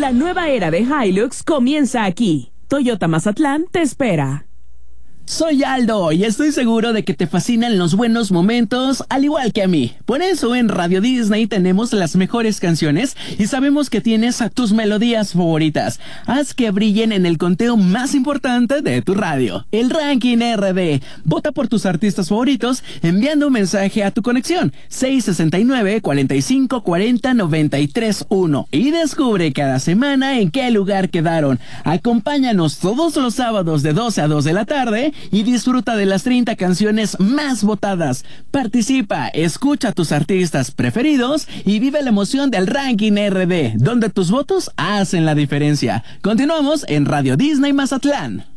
La nueva era de Hilux comienza aquí. Toyota Mazatlán te espera. Soy Aldo y estoy seguro de que te fascinan los buenos momentos, al igual que a mí. Por eso en Radio Disney tenemos las mejores canciones y sabemos que tienes a tus melodías favoritas. Haz que brillen en el conteo más importante de tu radio, el Ranking RD. Vota por tus artistas favoritos enviando un mensaje a tu conexión 669-4540-931 y descubre cada semana en qué lugar quedaron. Acompáñanos todos los sábados de 12 a 2 de la tarde y disfruta de las 30 canciones más votadas. Participa, escucha a tus artistas preferidos y vive la emoción del Ranking RD, donde tus votos hacen la diferencia. Continuamos en Radio Disney Mazatlán.